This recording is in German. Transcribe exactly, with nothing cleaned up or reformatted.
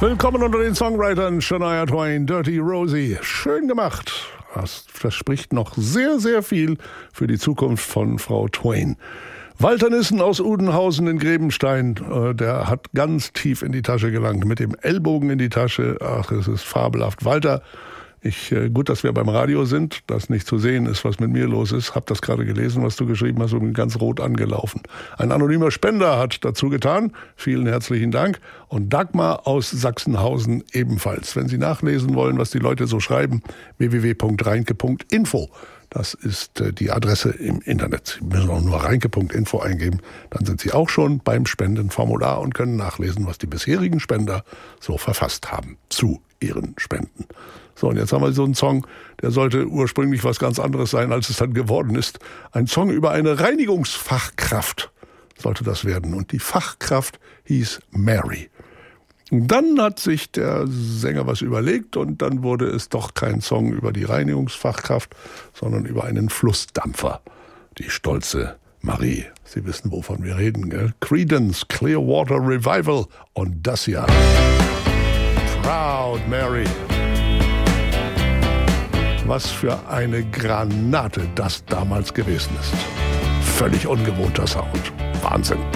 Willkommen unter den Songwritern, Shania Twain, Dirty Rosie. Schön gemacht. Das verspricht noch sehr, sehr viel für die Zukunft von Frau Twain. Walter Nissen aus Udenhausen in Grebenstein, äh, der hat ganz tief in die Tasche gelangt, mit dem Ellbogen in die Tasche. Ach, es ist fabelhaft. Walter, ich, äh, gut, dass wir beim Radio sind, dass nicht zu sehen ist, was mit mir los ist. Hab das gerade gelesen, was du geschrieben hast, und bin ganz rot angelaufen. Ein anonymer Spender hat dazu getan. Vielen herzlichen Dank. Und Dagmar aus Sachsenhausen ebenfalls. Wenn Sie nachlesen wollen, was die Leute so schreiben, w w w punkt reinke punkt info. Das ist äh, die Adresse im Internet. Sie müssen auch nur reinke punkt info eingeben. Dann sind Sie auch schon beim Spendenformular und können nachlesen, was die bisherigen Spender so verfasst haben zu ihren Spenden. So, und jetzt haben wir so einen Song, der sollte ursprünglich was ganz anderes sein, als es dann geworden ist. Ein Song über eine Reinigungsfachkraft sollte das werden. Und die Fachkraft hieß Mary. Und dann hat sich der Sänger was überlegt und dann wurde es doch kein Song über die Reinigungsfachkraft, sondern über einen Flussdampfer. Die stolze Marie. Sie wissen, wovon wir reden, gell? Creedence Clearwater Revival und das Jahr. Proud Mary. Was für eine Granate das damals gewesen ist. Völlig ungewohnter Sound. Wahnsinn.